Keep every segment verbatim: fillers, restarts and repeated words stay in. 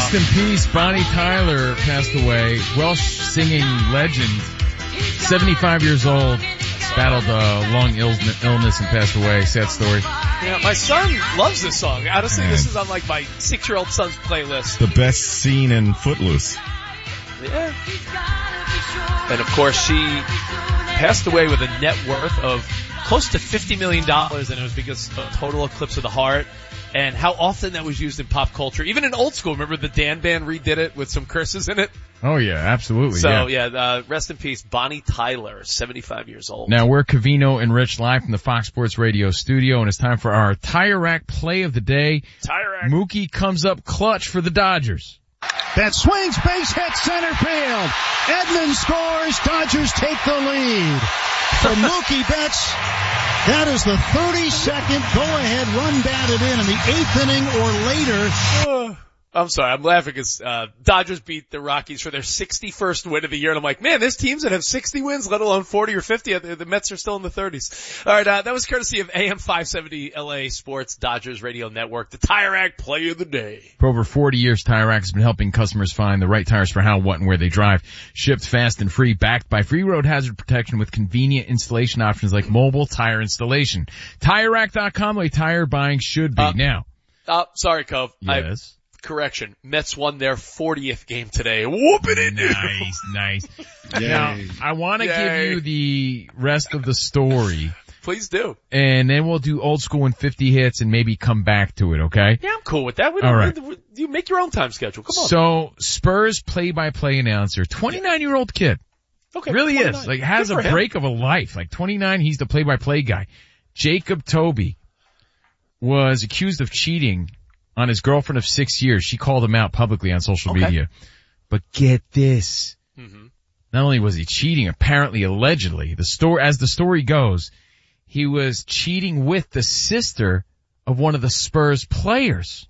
Rest in peace, Bonnie Tyler passed away. Welsh singing legend, seventy-five years old, battled uh, long illness, illness and passed away. Sad story. Yeah, my son loves this song. Honestly, Man. This is on like my six-year-old son's playlist. The best scene in Footloose. Yeah. And of course, she passed away with a net worth of close to fifty million dollars, and it was because of total eclipse of the heart. And how often that was used in pop culture. Even in old school, remember the Dan Band redid it with some curses in it? Oh yeah, absolutely. So yeah, yeah, uh, rest in peace, Bonnie Tyler, seventy-five years old. Now we're Covino and Rich live from the Fox Sports Radio studio, and it's time for our Tire Rack play of the day. Tire Rack. Mookie comes up clutch for the Dodgers. That swings, base hit, center field. Edmonds scores, Dodgers take the lead. For Mookie Betts, that is the thirty-second go-ahead run batted in in the eighth inning or later. I'm sorry, I'm laughing because uh, Dodgers beat the Rockies for their sixty-first win of the year, and I'm like, man, there's teams that have sixty wins, let alone forty or fifty. The Mets are still in the thirties. All right, uh, that was courtesy of A M five seventy L A Sports Dodgers Radio Network, the Tire Rack play of the day. For over forty years, Tire Rack has been helping customers find the right tires for how, what, and where they drive. Shipped fast and free, backed by free road hazard protection with convenient installation options like mobile tire installation. Tire Rack dot com, the way tire buying should be. Uh, now. Uh, sorry, Cove. Yes. I, correction. Mets won their fortieth game today. Whooping it. Nice, nice. Yay. Now, I want to give Yay. you the rest of the story. Please do. And then we'll do old school and fifty hits and maybe come back to it, okay? Yeah, I'm cool with that. We All right. we, you make your own time schedule. Come on. So, Spurs play-by-play announcer, twenty-nine-year-old kid. Okay. Really twenty-nine. is. Like, has Good a for him. break of a life. Like, twenty-nine, he's the play-by-play guy. Jacob Toby was accused of cheating on his girlfriend of six years. She called him out publicly on social Okay. media. But get this. Mm-hmm. Not only was he cheating, apparently, allegedly, the story, as the story goes, he was cheating with the sister of one of the Spurs players.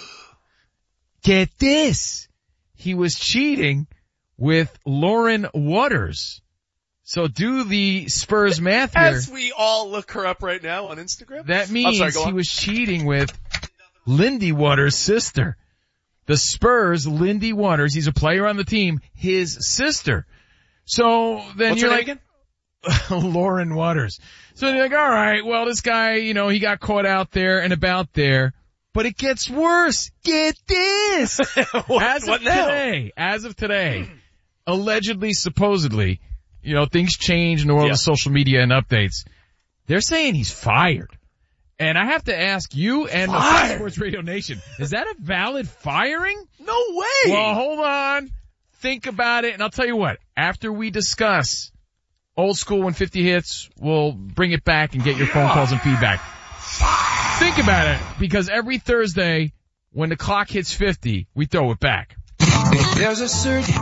Get this. He was cheating with Lauren Waters. So do the Spurs math here. As we all look her up right now on Instagram. That I'm means sorry, go he on. was cheating with Lindy Waters' sister. The Spurs, Lindy Waters, he's a player on the team, his sister. So then What's you're her like, name again? Lauren Waters. So you're like, all right, well, this guy, you know, he got caught out there and about there. But it gets worse. Get this. what, as of what now? today, as of today, allegedly, supposedly, you know, things change in the world Yeah. of social media and updates. They're saying he's fired. And I have to ask you and the Fox Fired? Sports Radio Nation, is that a valid firing? No way. Well, hold on. Think about it, and I'll tell you what. After we discuss old school and fifty hits, we'll bring it back and get your phone calls and feedback. Think about it, because every Thursday, when the clock hits fifty, we throw it back. There's a certain...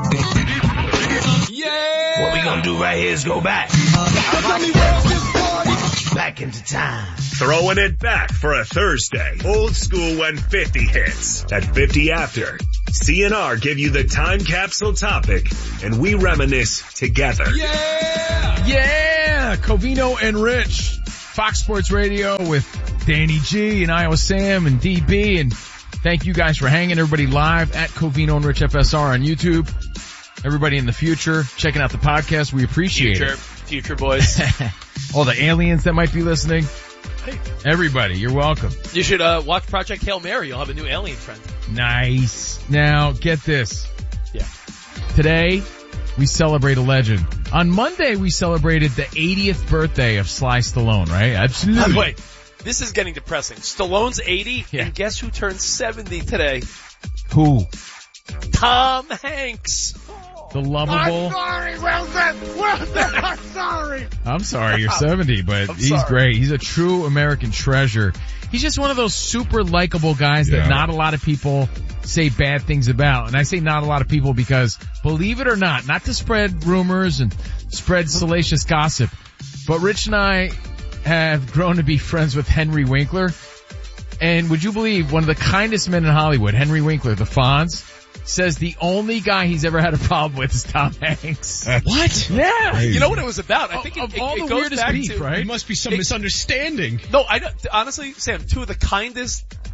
yeah. What we gonna do right here is go back. Back into time. Throwing it back for a Thursday. Old school and fifty hits. At fifty after, C N R give you the time capsule topic, and we reminisce together. Yeah. Yeah! Covino and Rich. Fox Sports Radio with Danny G and Iowa Sam and D B. And thank you guys for hanging. Everybody live at Covino and Rich F S R on YouTube. Everybody in the future checking out the podcast. We appreciate Future, it. future boys. All the aliens that might be listening. Hey. Everybody, you're welcome. You should uh watch Project Hail Mary. You'll have a new alien friend. Nice. Now, get this. Yeah. Today, we celebrate a legend. On Monday, we celebrated the eightieth birthday of Sly Stallone, right? Absolutely. By the way, this is getting depressing. Stallone's eighty, Yeah. and guess who turns seventy today? Who? Tom Hanks. The lovable. sorry, Wilson. Wilson, I'm sorry. I'm sorry, you're seventy, but I'm he's sorry. great. He's a true American treasure. He's just one of those super likable guys Yeah. that not a lot of people say bad things about. And I say not a lot of people because, believe it or not, not to spread rumors and spread salacious gossip, but Rich and I have grown to be friends with Henry Winkler. And would you believe one of the kindest men in Hollywood, Henry Winkler, the Fonz, says the only guy he's ever had a problem with is Tom Hanks. What? Yeah. You know what it was about? I think Of, it, of all it, it the goes weirdest back beef, to, right? It must be some It- misunderstanding. No, I don't- honestly, Sam, two of the kindest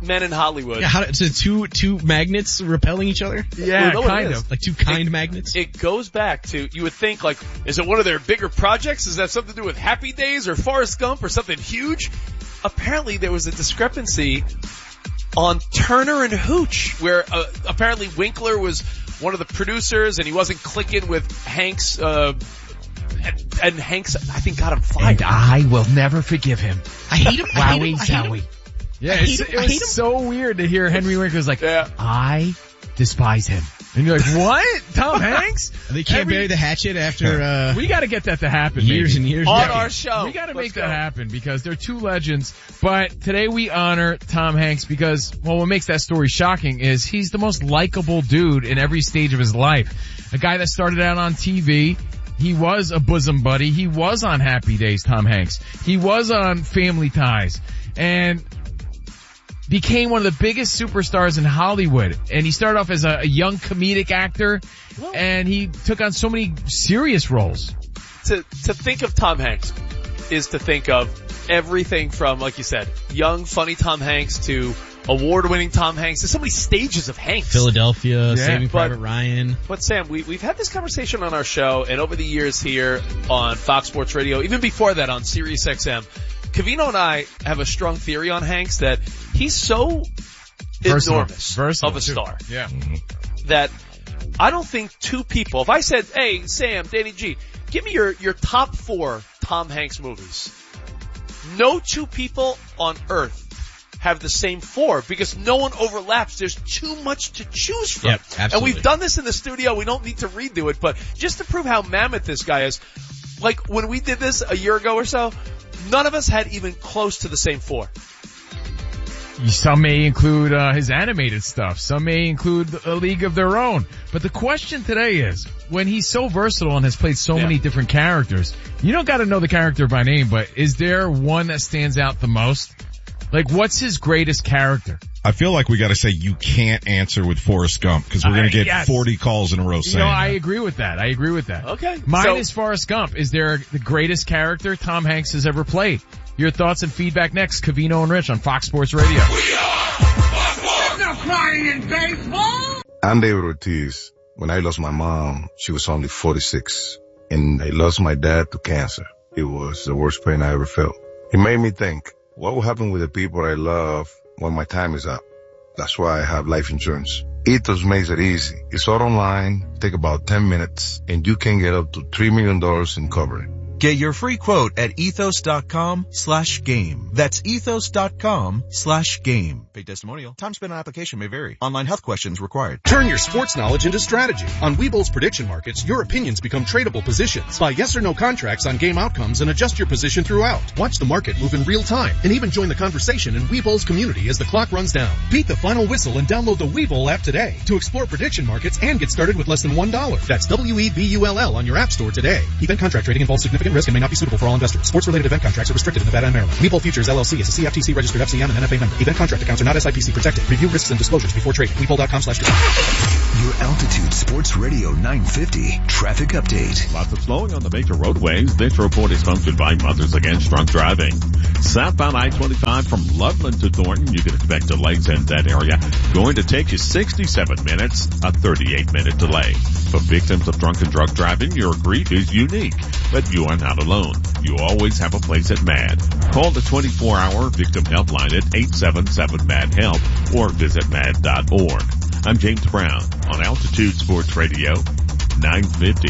men in Hollywood. Yeah, how, so two two magnets repelling each other? Yeah, Well, no, kind it of. is. Like two kind It- magnets? It goes back to, you would think like, is it one of their bigger projects? Is that something to do with Happy Days or Forrest Gump or something huge? Apparently there was a discrepancy on Turner and Hooch, where uh, apparently Winkler was one of the producers and he wasn't clicking with Hanks, uh, and, and Hanks, I think, got him fired. And I will never forgive him. I hate him. I hate Wowie him. I hate him. zowie. Yeah, I it's, hate him. it I was hate him. so weird to hear Henry Winkler's like, Yeah. I despise him. And you're like, what? Tom Hanks? They can't Every- bury the hatchet after uh, We gotta get that to happen. years maybe. and years. On decades. our show. We gotta Let's make that go. happen because they're two legends. But today we honor Tom Hanks because, well, what makes that story shocking is he's the most likable dude in every stage of his life. A guy that started out on T V. He was a bosom buddy. He was on Happy Days, Tom Hanks. He was on Family Ties. And became one of the biggest superstars in Hollywood. And he started off as a, a young comedic actor. And he took on so many serious roles. To, to think of Tom Hanks is to think of everything from, like you said, young, funny Tom Hanks to award-winning Tom Hanks. There's so many stages of Hanks. Philadelphia, Yeah, Saving but- Private Ryan. But Sam, we, we've had this conversation on our show and over the years here on Fox Sports Radio, even before that on Sirius X M, Covino and I have a strong theory on Hanks that he's so Versatile. enormous Versatile, of a too. star Yeah. that I don't think two people, if I said, hey, Sam, Danny G, give me your, your top four Tom Hanks movies, no two people on earth have the same four because no one overlaps. There's too much to choose from. Yep, absolutely. And we've done this in the studio. We don't need to redo it, but just to prove how mammoth this guy is, like when we did this a year ago or so, none of us had even close to the same four. Some may include uh, his animated stuff. Some may include A League of Their Own. But the question today is, when he's so versatile and has played so Yeah. many different characters, you don't got to know the character by name, but is there one that stands out the most? Like, what's his greatest character? I feel like we got to say you can't answer with Forrest Gump because we're going Uh, to get yes. forty calls in a row You saying know, I that. agree with that. I agree with that. Okay. Mine So- is Forrest Gump. Is there the greatest character Tom Hanks has ever played? Your thoughts and feedback next. Covino and Rich on Fox Sports Radio. I'm David Ortiz. When I lost my mom, she was only forty-six. And I lost my dad to cancer. It was the worst pain I ever felt. It made me think, what will happen with the people I love when my time is up? That's why I have life insurance. Ethos makes it easy. It's all online, take about ten minutes, and you can get up to three million dollars in coverage. Get your free quote at ethos.com slash game. That's ethos.com slash game. Paid testimonial. Time spent on application may vary. Online health questions required. Turn your sports knowledge into strategy. On Webull's prediction markets, your opinions become tradable positions. Buy yes or no contracts on game outcomes and adjust your position throughout. Watch the market move in real time and even join the conversation in Webull's community as the clock runs down. Beat the final whistle and download the Webull app today to explore prediction markets and get started with less than one dollar. That's W E B U L L on your app store today. Event contract trading involves significant risk and may not be suitable for all investors. Sports-related event contracts are restricted in Nevada and Maryland. Webull Futures L L C is a C F T C registered F C M and N F A member. Event contract accounts are not S I P C protected. Review risks and disclosures before trading. Webull.com slash Your Altitude Sports Radio nine fifty traffic update. Lots of slowing on the major roadways. This report is sponsored by Mothers Against Drunk Driving. Southbound I twenty-five from Loveland to Thornton, you can expect delays in that area. Going to take you sixty-seven minutes, a thirty-eight minute delay. For victims of drunk and drug driving, your grief is unique, but you are not alone. You always have a place at MAD. Call the twenty-four hour victim helpline at eight seven seven M A D HELP or visit mad dot org. I'm James Brown on Altitude Sports Radio nine fifty.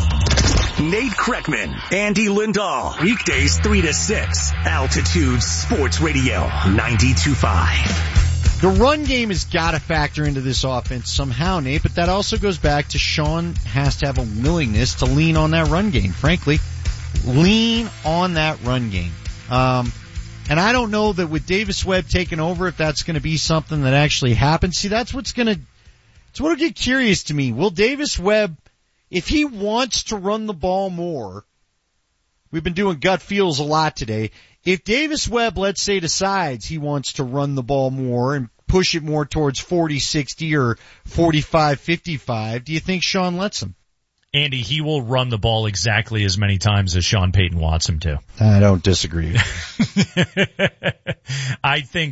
Nate Kreckman, Andy Lindahl, weekdays three to six. Altitude Sports Radio ninety-two point five. The run game has got to factor into this offense somehow, Nate, but that also goes back to Sean has to have a willingness to lean on that run game, frankly. Lean on that run game. Um, and I don't know that with Davis Webb taking over, if that's going to be something that actually happens. See, that's what's going to, it's what'll get curious to me. Will Davis Webb, if he wants to run the ball more, we've been doing gut feels a lot today. If Davis Webb, let's say, decides he wants to run the ball more and push it more towards forty sixty or forty-five fifty-five, do you think Sean lets him? Andy, he will run the ball exactly as many times as Sean Payton wants him to. I don't disagree. I think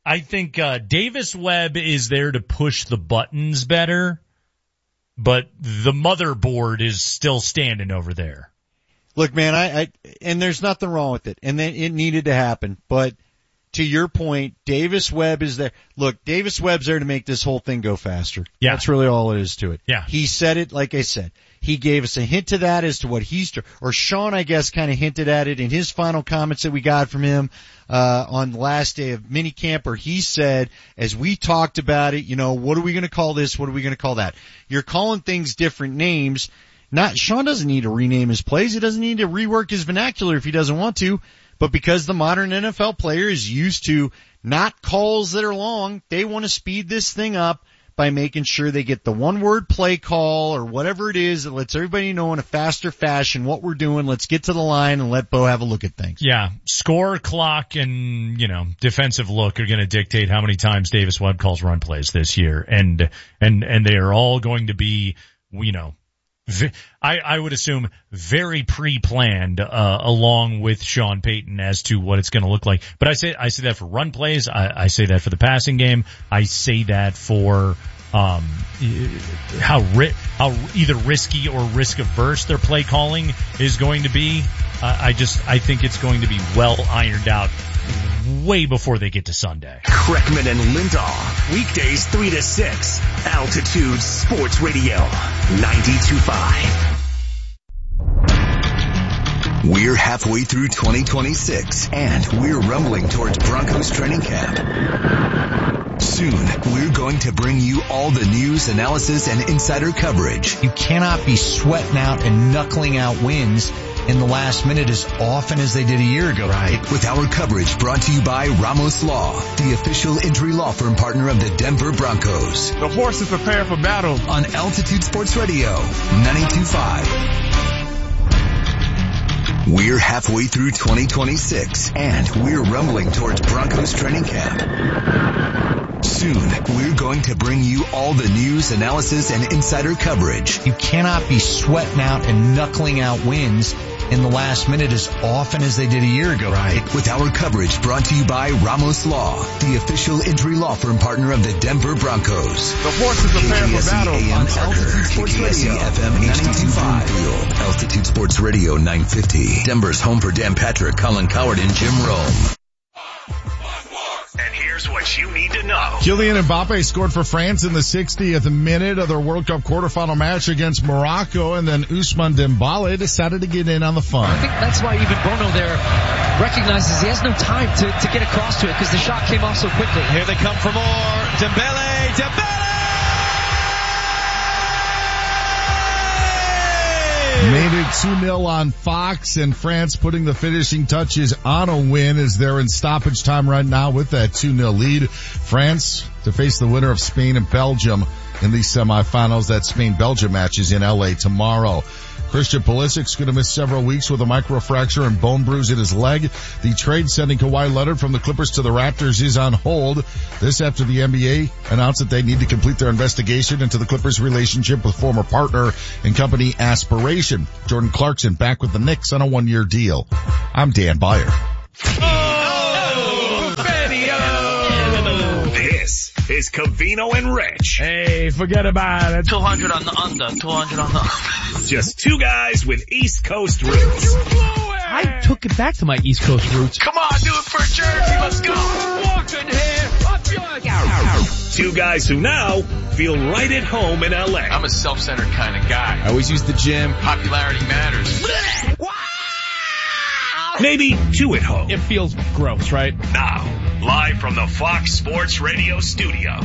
I think uh Davis Webb is there to push the buttons better, but the motherboard is still standing over there. Look, man, I, I and there's nothing wrong with it, and then it needed to happen. But to your point, Davis Webb is there. Look, Davis Webb's there to make this whole thing go faster. Yeah, that's really all it is to it. Yeah, he said it. Like I said, he gave us a hint to that as to what he's, or Sean, I guess, kind of hinted at it in his final comments that we got from him uh on the last day of minicamp, where he said, as we talked about it, you know, what are we going to call this? What are we going to call that? You're calling things different names. Not Sean doesn't need to rename his plays. He doesn't need to rework his vernacular if he doesn't want to. But because the modern N F L player is used to not calls that are long, they want to speed this thing up by making sure they get the one-word play call or whatever it is that lets everybody know in a faster fashion what we're doing. Let's get to the line and let Bo have a look at things. Yeah, score, clock, and, you know, defensive look are going to dictate how many times Davis Webb calls run plays this year. And, and, and they are all going to be, you know, I, I would assume very pre-planned, uh, along with Sean Payton as to what it's going to look like. But I say, I say that for run plays. I, I say that for the passing game. I say that for, um, how ri- how either risky or risk averse their play calling is going to be. Uh, I just, I think it's going to be well ironed out way before they get to Sunday. Kreckman and Lindahl, weekdays three to six, Altitude Sports Radio, ninety-two point five. We're halfway through twenty twenty-six, and we're rumbling towards Broncos training camp. Soon, we're going to bring you all the news, analysis, and insider coverage. You cannot be sweating out and knuckling out wins in the last minute as often as they did a year ago. Right. With our coverage brought to you by Ramos Law, the official injury law firm partner of the Denver Broncos. The horses prepare for battle. On Altitude Sports Radio, ninety-two point five. We're halfway through twenty twenty-six, and we're rumbling towards Broncos training camp. Soon, we're going to bring you all the news, analysis, and insider coverage. You cannot be sweating out and knuckling out wins in the last minute as often as they did a year ago. Right. With our coverage brought to you by Ramos Law, the official injury law firm partner of the Denver Broncos. The horses prepare for battle. On Altitude Sports Radio, F M ninety-two point five. Altitude Sports Radio nine fifty. Denver's home for Dan Patrick, Colin Coward, and Jim Rome. And here's what you need to know. Kylian Mbappe scored for France in the sixtieth minute of their World Cup quarterfinal match against Morocco, and then Ousmane Dembele decided to get in on the fun. I think that's why even Bono there recognizes he has no time to, to get across to it because the shot came off so quickly. Here they come for more. Dembele, Dembele! Made it two nil on Fox, and France putting the finishing touches on a win as they're in stoppage time right now with that two nil lead. France to face the winner of Spain and Belgium in the semifinals. That Spain-Belgium match is in L A tomorrow. Christian Pulisic's going to miss several weeks with a microfracture and bone bruise in his leg. The trade sending Kawhi Leonard from the Clippers to the Raptors is on hold. This after the N B A announced that they need to complete their investigation into the Clippers' relationship with former partner and company Aspiration. Jordan Clarkson back with the Knicks on a one-year deal. I'm Dan Byer. Oh, this is Covino and Rich. Hey, forget about it. two hundred on the under, two hundred on the under. Just two guys with East Coast roots. I took it back to my East Coast roots. Come on, do it for Jersey. Let's go. Walking here. Up your... Two guys who now feel right at home in L A. I'm a self-centered kind of guy. I always use the gym. Popularity matters. Maybe two at home. It feels gross, right? Now, live from the Fox Sports Radio studio.